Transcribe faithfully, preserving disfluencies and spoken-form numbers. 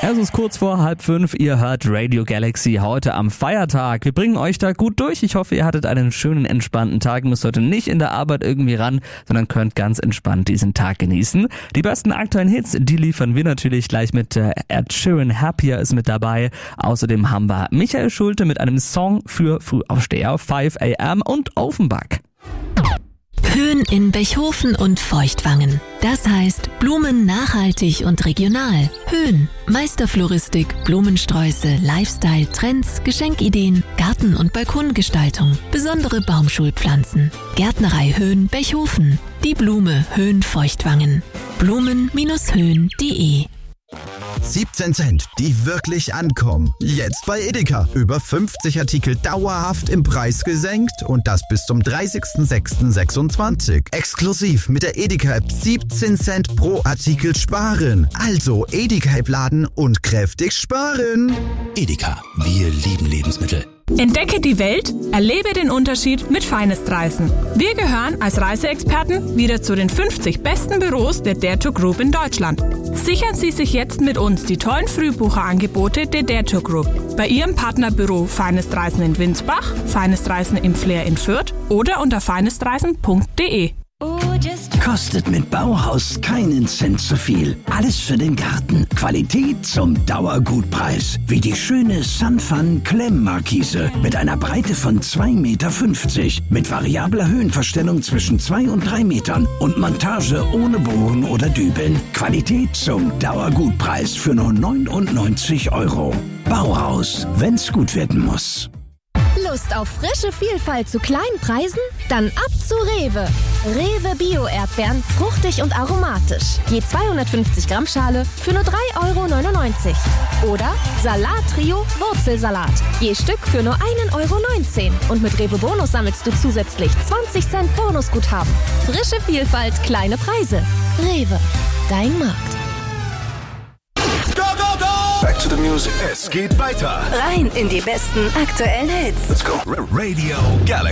Es ist kurz vor halb fünf, ihr hört Radio Galaxy heute am Feiertag. Wir bringen euch da gut durch. Ich hoffe, ihr hattet einen schönen, entspannten Tag, müsst heute nicht in der Arbeit irgendwie ran, sondern könnt ganz entspannt diesen Tag genießen. Die besten aktuellen Hits, die liefern wir natürlich gleich mit äh, Ed Sheeran. Happier ist mit dabei. Außerdem haben wir Michael Schulte mit einem Song für Frühaufsteher, five a.m. und Offenbach. Höhen in Bechhofen und Feuchtwangen. Das heißt Blumen nachhaltig und regional. Höhen, Meisterfloristik, Blumensträuße, Lifestyle, Trends, Geschenkideen, Garten- und Balkongestaltung, besondere Baumschulpflanzen. Gärtnerei Höhen Bechhofen. Die Blume Höhen Feuchtwangen. Blumen Höhen punkt de siebzehn Cent, die wirklich ankommen. Jetzt bei Edeka. Über fünfzig Artikel dauerhaft im Preis gesenkt und das bis zum dreißigsten sechsten sechsundzwanzig. Exklusiv mit der Edeka-App siebzehn Cent pro Artikel sparen. Also Edeka-App laden und kräftig sparen. Edeka, wir lieben Lebensmittel. Entdecke die Welt, erlebe den Unterschied mit Finest-Reisen. Wir gehören als Reiseexperten wieder zu den fünfzig besten Büros der Dare Group in Deutschland. Sichern Sie sich jetzt mit uns die tollen Frühbucherangebote der Dare Group. Bei Ihrem Partnerbüro Finest Reisen in Winsbach, Finest Reisen im Flair in Fürth oder unter finestreisen punkt de. Kostet mit Bauhaus keinen Cent zu viel. Alles für den Garten. Qualität zum Dauergutpreis. Wie die schöne Sunfun Klemmmarkise mit einer Breite von zwei Meter fünfzig. Mit variabler Höhenverstellung zwischen zwei und drei Metern. Und Montage ohne Bohren oder Dübeln. Qualität zum Dauergutpreis für nur neunundneunzig Euro. Bauhaus, wenn's gut werden muss. Lust auf frische Vielfalt zu kleinen Preisen? Dann ab zu Rewe. Rewe Bio-Erdbeeren, fruchtig und aromatisch. Je zweihundertfünfzig Gramm Schale für nur drei Euro neunundneunzig. Oder Salat-Trio Wurzelsalat. Je Stück für nur ein Euro neunzehn. Und mit Rewe Bonus sammelst du zusätzlich zwanzig Cent Bonusguthaben. Frische Vielfalt, kleine Preise. Rewe, dein Markt. Back to the music. Es geht weiter. Rein in die besten aktuellen Hits. Let's go. Radio Galaxy.